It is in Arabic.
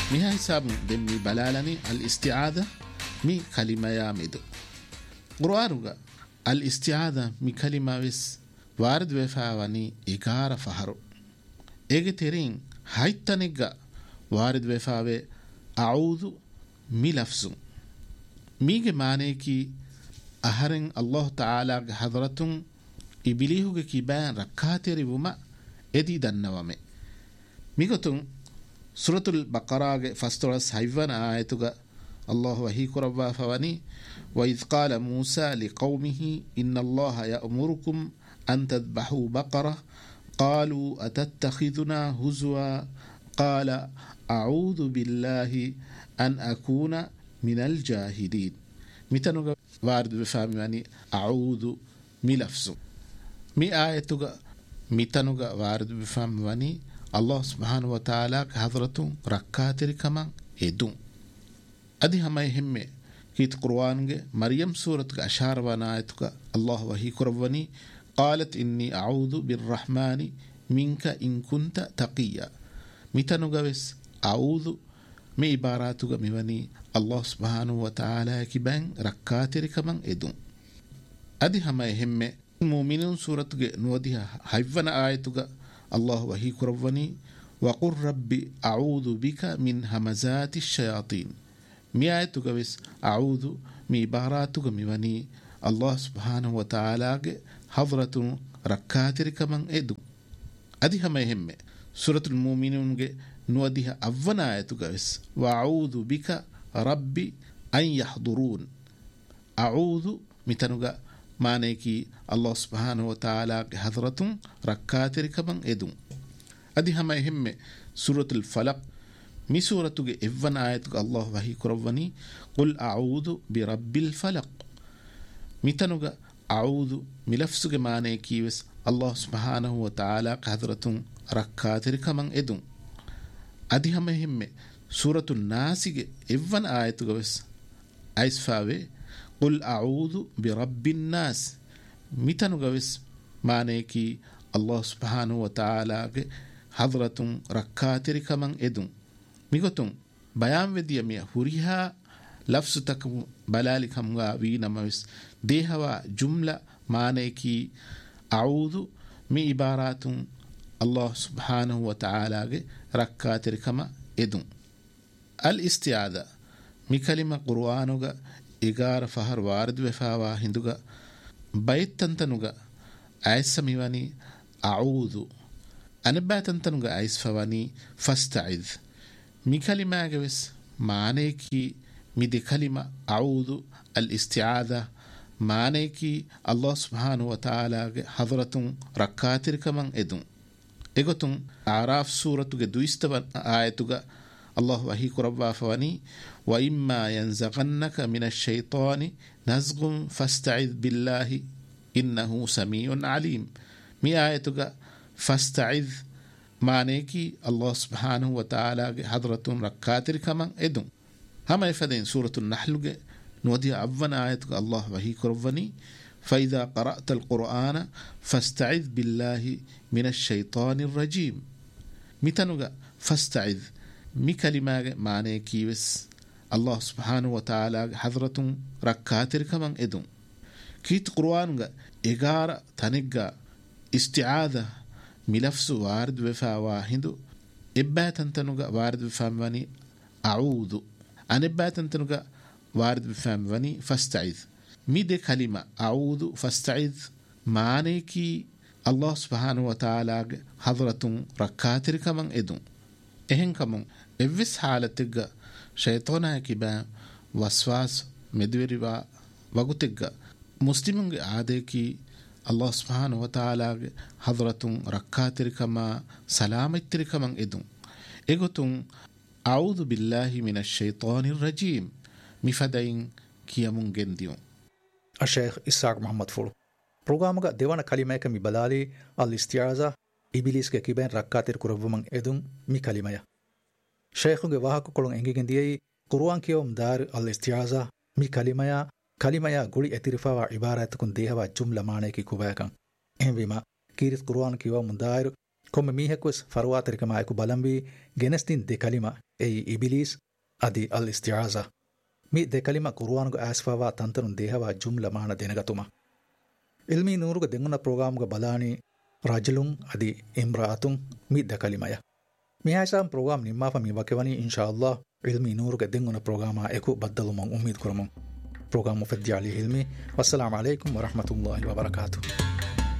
مي حساب دمي بلالني الاستعاذة مي كلمة يا ميدو قرآنوغا الاستعاذة مي كلمة بس وارد وفاواني إيقارة فهرو إيجي تيرين هايتانيغا وارد وفاوي أعوذ مي لفظ ميجي مانيكي أهرن الله تعالى حضرتون إبليهوغي كيبان ركاتيري وما إدي دنوامي ميغتون سورة البقرة فاستورس حيوان آياتوغا الله وحي كربا فواني وإذ قال موسى لقومه إن الله يأمركم أن تذبحوا بقرة قالوا أتتخذنا هزوا قال أعوذ بالله أن أكون من الجاهلين متنوغا وارد بفهم يعني أعوذ ملفظ مي آياتوغا متنوغا وارد بفهم يعني الله سبحانه وتعالى حضرته ركاتري كمان إدون أدي هما يهمه كيت قرآن مريم سورة أشار ونايتك الله وهي كربوني قالت إني أعوذ بالرحمن منك إن كنت تقيا متنوغا بس أعوذ مي عباراتك ميوني الله سبحانه وتعالى كبان ركاتري كمان إدون أدي هما يهمه المؤمنون سورة نوديها حيفنا آيتك الله وهي كربوني وقل ربي أعوذ بك من همزات الشياطين ميايتك بس أعوذ مي باراتك ميوني الله سبحانه وتعالى حضرة ركاتر كمان إدو أدي هما يهمه سورة المؤمنون نوديها أفنا آيتك بس وأعوذ بك ربي أن يحضرون أعوذ متنوغا مانيكي الله سبحانه وتعالى حضرة ركاتر كمان إدو أدي هما يهمه سورة الفلق مي سورة إفن آية الله وهي كربني قل أعوذ برب الفلق ميتنوغا أعوذ ملفسك معنى كيوس الله سبحانه وتعالى حضرة ركاتر كمان إدون أدي هم هم سورة الناس إفن آية بس أيس فاوي قل أعوذ برب الناس ميتنوغا بس معنى كي الله سبحانه وتعالى حضرة ركاتر كمان إدون ميغتون بيان وديا ميا هوريها لفظ تك بلالي كمغا وينا موس ديهوا جملة معنى كي أعوذ مي عبارات الله سبحانه وتعالى ركاتر كما إدون الاستعاذة مي كلمة قرآنوغا إغار فهر وارد وفاوا هندوغا بيت تنتنوغا عيس ميواني أعوذ أنبا تنتنوغا عيس فواني فاستعذ مي كلمة بس معنى كي مي دي كلمة أعوذ الاستعاذة معنى كي الله سبحانه وتعالى حضرة ركاتر كمان إدون إغتون أعراف سورة دويستبان آية الله وحي كربا فواني وإما ينزغنك من الشيطان نزغ فاستعذ بالله إنه سميع عليم مي آية فاستعذ معنى كي الله سبحانه وتعالى حضرة ركاتر كمان إدون هما يفدين سورة النحل نودي أبنا آية الله وهي كربني فإذا قرأت القرآن فاستعذ بالله من الشيطان الرجيم متنوغا فاستعذ مي كلمة معنى كيوس الله سبحانه وتعالى حضرة ركاتر كمان إدون كيت قرآن إغارة تنقى استعاذة ملفظ وارد وفا واحد إباتا تنقى وارد وفا أعوذ أن إباتا تنقى وارد وفا فاستعذ ميد كلمة أعوذ فاستعذ معنى كي الله سبحانه وتعالى حضرة ركاتر كمان إدون إهن كمان إفس حالتك شيطانا كبا وسواس مدوري وغتك مسلمون عادة كي الله سبحانه وتعالى حضرة ركاتر كما سلامتر كمان إدون إغتون أعوذ بالله من الشيطان الرجيم مفدين كيامون جنديون الشيخ إسحاق محمد فلو برنامج ديوان كلمة كمي بلالي الاستعاذة إبليس كيبين ركاتر كربومن إدون مي كلمة شيخ واهك كولون إنجي جنديي قرآن كيوم دار الاستعاذة مي كلمة غولي اترفا وعبارات كن ديها جملة معنى كي كوباكا إن بما كيرت قرآن كيوم دار කොම මීහෙකුස් ෆරවාතරිකමයකු බලම්වී ගෙනස්තින් දෙකලිම එයි ඉබිලිස් අදි අල් ඉස්තිආසා මි දෙකලිම කුර්ආනුග ආස්ෆාවා තන්තරුන් දේහවා ජුම්ලා මාන දෙනගතුම ඉල්මි නූරුග දෙංගුන ප්‍රෝග්‍රාමුග බලානි රජලුන් අදි ඉම්රාතුන් මි දෙකලිමය මිහාසම් ප්‍රෝග්‍රාම් නිම්මාෆ මි වකවනි ඉන්ෂාඅල්ලාහ් ඉල්මි නූරුග දෙංගුන ප්‍රෝග්‍රාමා එකු බද්දලුමන් උම්මීද් කරමු ප්‍රෝග්‍රාම් මුෆද්දී අලි ඉල්මි වස්සලාමු අලයිකුම් වරහ්මතුල්ලාහි වබරකාතුහ්